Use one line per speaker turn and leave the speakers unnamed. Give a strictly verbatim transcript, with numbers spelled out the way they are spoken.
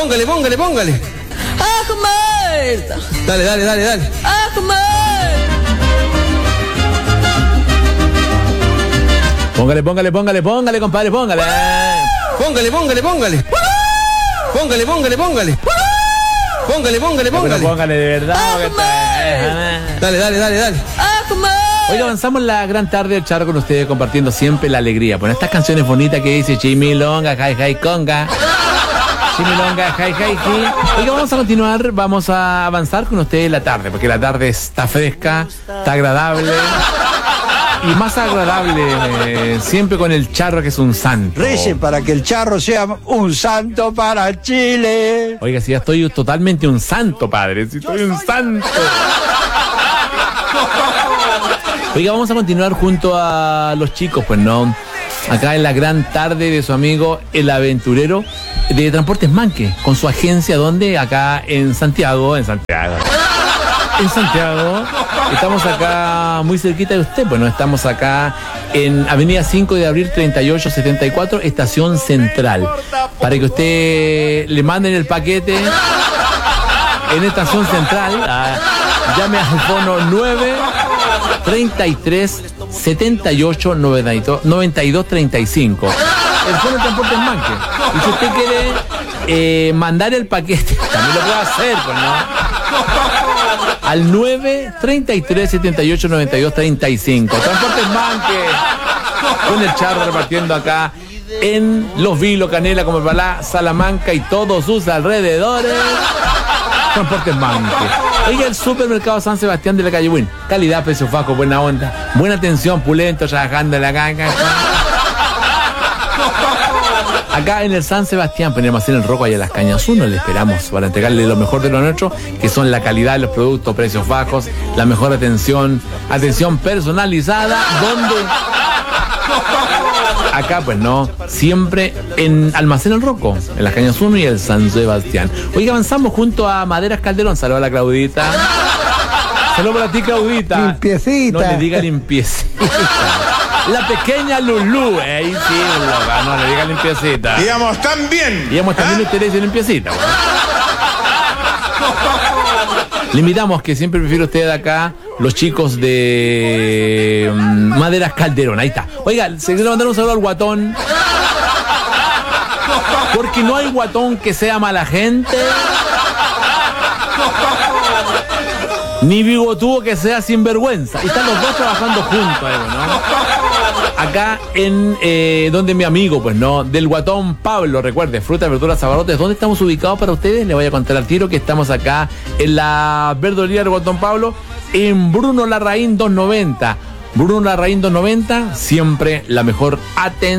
Póngale, póngale, póngale.
Ahmed.
Dale, dale, dale, dale.
Ahmed.
Póngale, póngale, póngale, póngale, compadre, póngale.
Póngale, póngale, póngale. Póngale, póngale, póngale. Póngale, póngale, póngale.
Pero póngale de verdad.
Dale, dale, dale, dale.
Hoy avanzamos la gran tarde del charro con ustedes, compartiendo siempre la alegría. Pues estas canciones bonitas que dice Chimilonga, Jai Jai Conga. Chimilonga, Jai Jai Ji. Hoy vamos a continuar, vamos a avanzar con ustedes la tarde, porque la tarde está fresca, está agradable. Y más agradable, eh, siempre con el charro, que es un santo.
Recen para que el charro sea un santo para Chile.
Oiga, si ya estoy totalmente un santo, padre, si estoy un santo. Oiga, vamos a continuar junto a los chicos, pues no. Acá en la gran tarde de su amigo el aventurero de Transportes Manque, con su agencia, ¿dónde? Acá en Santiago, en Santiago. En Santiago, estamos acá muy cerquita de usted, pues no, estamos acá en Avenida cinco de abril treinta y ocho setenta y cuatro, Estación Central, para que usted le manden el paquete en Estación Central. Ah, llame al fono nueve treinta y tres setenta y ocho noventa y dos treinta y cinco. El fono de Transportes Manque. Y si usted quiere eh, mandar el paquete, también lo puede hacer, pues no. Al nueve treinta y tres setenta y ocho noventa y dos treinta y cinco. Transportes Manque, con el charro repartiendo acá en Los Vilos, Canela, Comalpalá, Salamanca y todos sus alrededores. Transportes Manque. Oiga, el supermercado San Sebastián de la calle Win. Calidad, precio fajo, buena onda, buena atención, pulento, trabajando en la caca. Acá en el San Sebastián, ponemos en el Roco, allá en Las Cañas uno, le esperamos para entregarle lo mejor de lo nuestro, que son la calidad de los productos, precios bajos, la mejor atención, atención personalizada, donde acá, pues no, siempre en Almacén El Roco, en Las Cañas uno y el San Sebastián. Hoy avanzamos junto a Maderas Calderón. Saludos a la Claudita. Saludos para ti, Claudita.
Limpiecita.
No le diga limpiecita. La pequeña Lulú, eh, ahí sí, loca, no le diga limpiecita.
Digamos también.
Digamos también, ¿eh? Usted le dice limpiecita, ¿no? Le invitamos, que siempre prefiero usted acá, los chicos de um, Maderas Calderón, ahí está. Oiga, se quiere mandar un saludo al guatón, porque no hay guatón que sea mala gente, ni bigotudo que sea sinvergüenza. Y están los dos trabajando juntos, eh, ¿no? Acá en eh, donde mi amigo, pues no, del guatón Pablo, recuerde, fruta, verduras, abarrotes. ¿Dónde estamos ubicados para ustedes? Les voy a contar al tiro que estamos acá en la verdulería del guatón Pablo, en Bruno Larraín doscientos noventa. Bruno Larraín doscientos noventa, siempre la mejor atención.